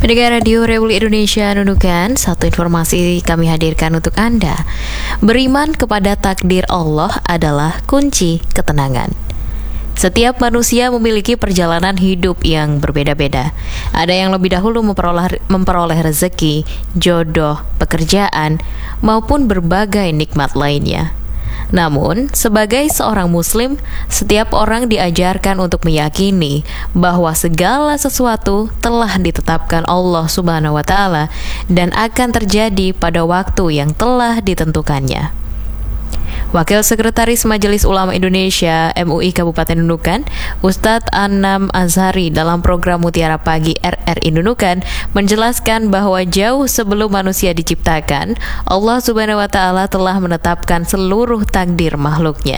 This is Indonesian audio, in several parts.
Pendengar Radio Republik Indonesia Nunukan, satu informasi kami hadirkan untuk Anda. Beriman kepada takdir Allah adalah kunci ketenangan. Setiap manusia memiliki perjalanan hidup yang berbeda-beda. Ada yang lebih dahulu memperoleh rezeki, jodoh, pekerjaan, maupun berbagai nikmat lainnya. Namun, sebagai seorang muslim, setiap orang diajarkan untuk meyakini bahwa segala sesuatu telah ditetapkan Allah Subhanahu wa Ta'ala dan akan terjadi pada waktu yang telah ditentukannya. Wakil Sekretaris Majelis Ulama Indonesia MUI Kabupaten Nunukan, Ustadz Anam Azhari dalam program Mutiara Pagi RRI Nunukan menjelaskan bahwa jauh sebelum manusia diciptakan, Allah Subhanahu wa Ta'ala telah menetapkan seluruh takdir makhluknya.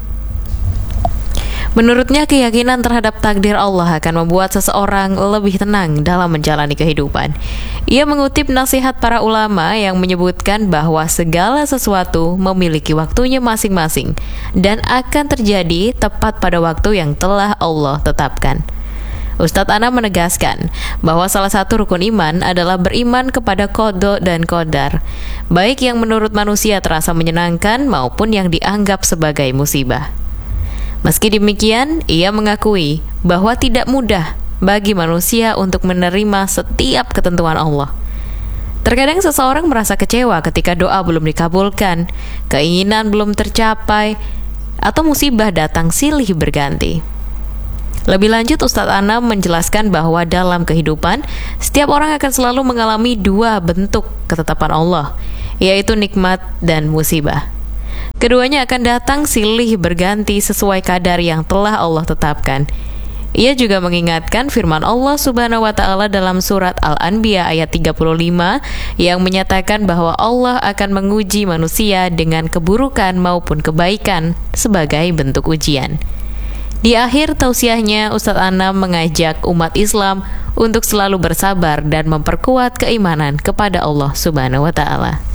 Menurutnya, keyakinan terhadap takdir Allah akan membuat seseorang lebih tenang dalam menjalani kehidupan. Ia mengutip nasihat para ulama yang menyebutkan bahwa segala sesuatu memiliki waktunya masing-masing dan akan terjadi tepat pada waktu yang telah Allah tetapkan. Ustadz Anam menegaskan bahwa salah satu rukun iman adalah beriman kepada qada dan qadar, baik yang menurut manusia terasa menyenangkan maupun yang dianggap sebagai musibah. Meski demikian, ia mengakui bahwa tidak mudah bagi manusia untuk menerima setiap ketentuan Allah. Terkadang seseorang merasa kecewa ketika doa belum dikabulkan, keinginan belum tercapai, atau musibah datang silih berganti. Lebih lanjut, Ustadz Anam menjelaskan bahwa dalam kehidupan, setiap orang akan selalu mengalami dua bentuk ketetapan Allah, yaitu nikmat dan musibah. Keduanya akan datang silih berganti sesuai kadar yang telah Allah tetapkan. Ia juga mengingatkan firman Allah Subhanahu wa Ta'ala dalam surat Al-Anbiya ayat 35 yang menyatakan bahwa Allah akan menguji manusia dengan keburukan maupun kebaikan sebagai bentuk ujian. Di akhir tausiahnya, Ustadz Anam mengajak umat Islam untuk selalu bersabar dan memperkuat keimanan kepada Allah Subhanahu wa Ta'ala.